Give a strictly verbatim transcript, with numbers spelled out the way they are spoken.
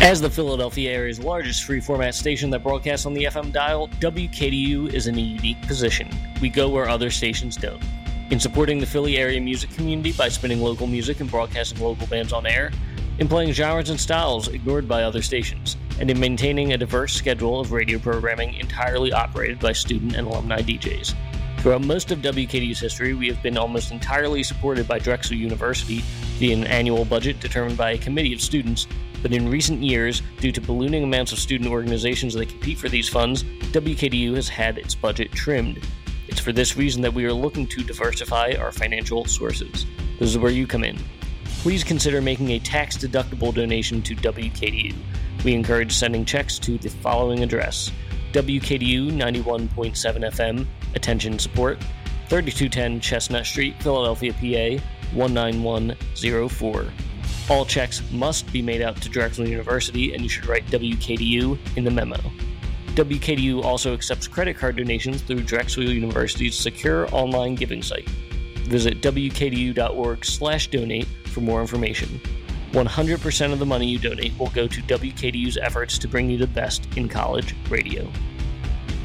As the Philadelphia area's largest free-format station that broadcasts on the F M dial, W K D U is in a unique position. We go where other stations don't. In supporting the Philly area music community by spinning local music and broadcasting local bands on air, in playing genres and styles ignored by other stations, and in maintaining a diverse schedule of radio programming entirely operated by student and alumni D Js. Throughout most of W K D U's history, we have been almost entirely supported by Drexel University via an annual budget determined by a committee of students, but in recent years, due to ballooning amounts of student organizations that compete for these funds, W K D U has had its budget trimmed. It's for this reason that we are looking to diversify our financial sources. This is where you come in. Please consider making a tax-deductible donation to W K D U. We encourage sending checks to the following address: W K D U ninety-one point seven F M, Attention Support, thirty-two ten Chestnut Street, Philadelphia, P A one nine one zero four. All checks must be made out to Drexel University, and you should write W K D U in the memo. W K D U also accepts credit card donations through Drexel University's secure online giving site. Visit W K D U dot org slash donate for more information. one hundred percent of the money you donate will go to W K D U's efforts to bring you the best in college radio.